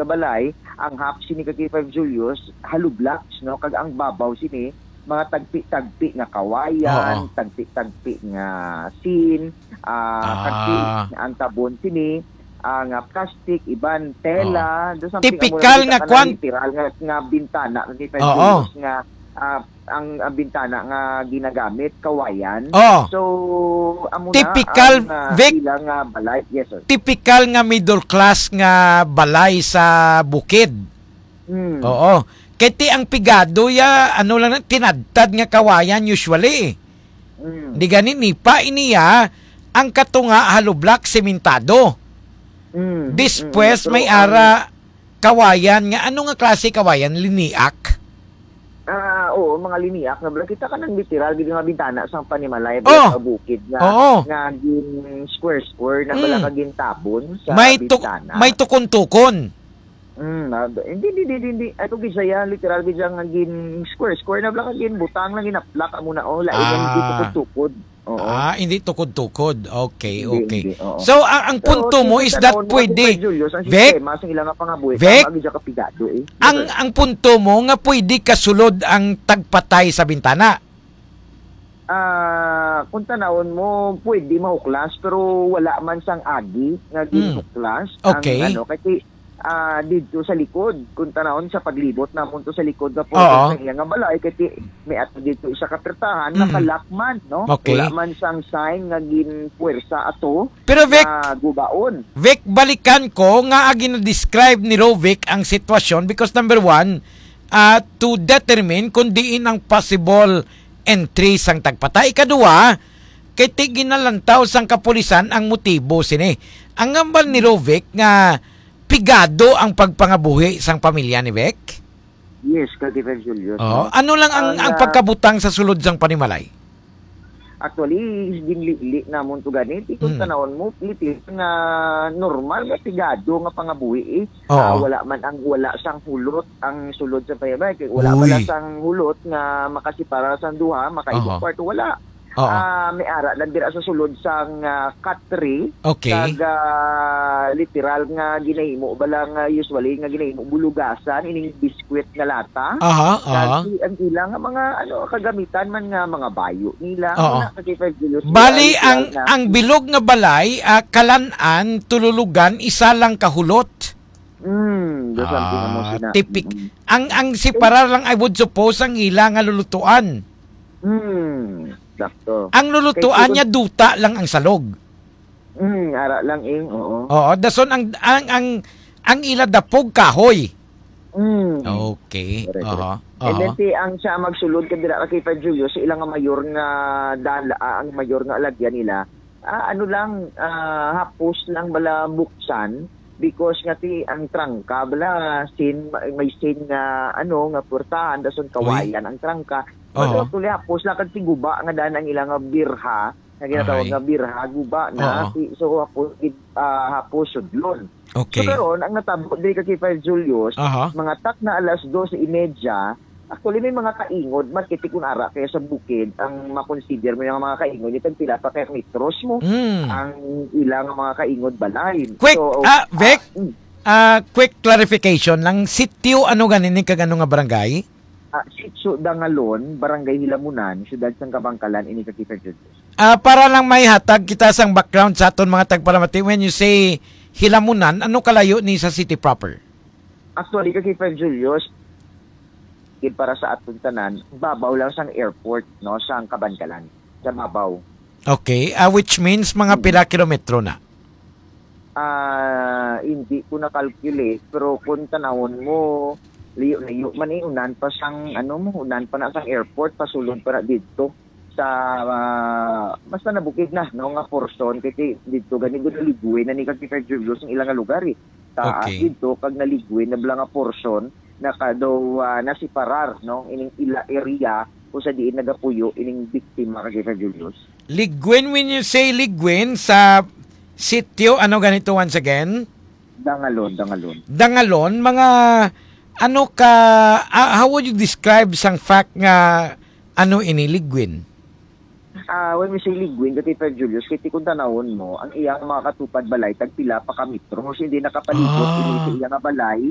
nga balay, ang half sini kay 5 Julius, halublaks, no? Kag ang babaw sini, mga tagpi-tagpi nga kawayan, tagpi-tagpi nga sin, tagpi ang tabon sini, nga plastic, iban tela, typical nga kwan, literal nga bintana kay 5 Julius nga ang bintana nga ginagamit kawayan. So amo typical na ilang balay. Yes, sir. Typical nga middle class nga balay sa bukid. Oo. Kiti ang pigado ya ano lang tinadtad nga kawayan usually. Di gani ni pa iniya ang katunga halublak sementado. Después may ara kawayan nga ano nga klase kawayan liniak. Oo, mga liniak na bala kita ka nang literal gid nga bintana sa panimalay sa bukid nga gin square na bala ka gin tabon sa bintana. May tukon-tukon. Hindi. Ato gisaya literal gid nga gin square na bala ka gin butang lang ginaplak amo na lain hindi tukod-tukod. Hindi tukod-tukod. Okay. So, ang punto mo is that pwede. Vek, ang punto mo nga pwede kasulod ang tagpatay sa bintana. Kung tanawon mo, pwede mahuklas, pero wala man sang agi nga ginuklas. Okay. Ang kasi dito sa likod, kung tanawon sa paglibot na punto sa likod na po sa iyang balay, kasi may ato dito isa kapertahan, nakalakman, no? Okay. Wala man sang sign nga ginpuwersa ato, pero Vic, gubaon. Vic, balikan ko nga gina-describe ni Rovic ang sitwasyon because number one, to determine kung diin ang possible entry sang tagpatay. Kadua, kay ginalantaw sang kapulisan ang motibo sini. Ang ngambal ni Rovic nga pigado ang pagpangabuhi sang pamilya ni Vic? Yes, kagifel Julius. Ano lang ang pagkabutang sa sulod sang panimalay? Actually, ginli na mo to ganit. Kung tanawon mo, litis nga normal nga pigado nga pangabuhi. Wala sang hulot ang sulod sa panimalay. Wala pala sang hulot nga makasipara sang duha, makaibok kwarto, wala. May ara lang dira sa sulod sang cut-tree. Okay. Kag literal nga ginahimo balang usually nga ginahimo bulugasan ining biskwit nga lata. Kag ang ilang mga kagamitan man nga mga bayo nila. Bali ang bilog nga balay kalan-an tululugan isa lang kahulot. Tipik. Ang siparar lang I would suppose ang ilang nga lulutuan. Sakto. Ang lulutuan niya duta lang ang salog. Ara lang oo. Dason ang ila dapog kahoy. Okay. And then ang siya magsulod kadira kay Pa Julius sa ilang mayor nga ang mayor nga alagyan nila. Hapos lang bala buksan because nga ang trangka bala may sin nga nga portahan dason kawayan ang trangka. Tuloy hapos lang kag guba nga daan ang ilang birha nga ginatawag nga birha guba na so hapos sudlon. Okay. So karon ang natabo diri kay 5 Julius mga tak na alas 12:30 actually may mga kaingod markiti kun ara kaya sa bukid ang makonsider mo yung mga kaingod itong pila pa kay metros mo ang ilang mga kaingod balay. Quick Vic, quick clarification lang, sitio ano ganin kag ano nga barangay? Sitio Dangalon, Barangay Hilamunan, Siyudad sang Kabangkalan, ini kay 5 Julius. Para lang may hatag kita sang background sa aton mga tagparamati, when you say Hilamunan, ano kalayo ni sa city proper? Actually, kay 5 Julius, para sa aton tanan, babaw lang sang airport, no, sang Kabangkalan, sa babaw. Okay, which means mga pila kilometro na? Hindi ko na-calculate, pero kung tanawon mo, layo man unan pa sang unan pa na sang airport pasulod pa na dito sa basta nabukid na nga portion kay dito ganito naligway na ni kag Julius ng ilang lugar dito kag naligway na bala nga portion na kadaw nasiparar ining ila area kung sa diin nagapuyo ining biktima kag Julius. Ligwin, when you say ligwin sa sitio ganito once again? Dangalon, mga how would you describe sang fact nga ini ligwin? When we say ligwin, kati Pa Julius, kiti kung tanawon mo, ang iyang mga katupad balay, tagpila pa ka metros, hindi nakapalibot, ini sa iyang balay,